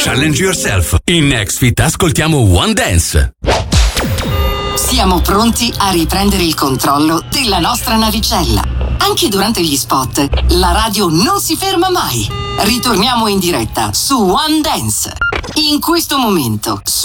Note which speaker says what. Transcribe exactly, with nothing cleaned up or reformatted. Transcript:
Speaker 1: Challenge yourself. In Nextfit ascoltiamo One Dance.
Speaker 2: Siamo pronti a riprendere il controllo della nostra navicella. Anche durante gli spot, la radio non si ferma mai. Ritorniamo in diretta su One Dance. In questo momento,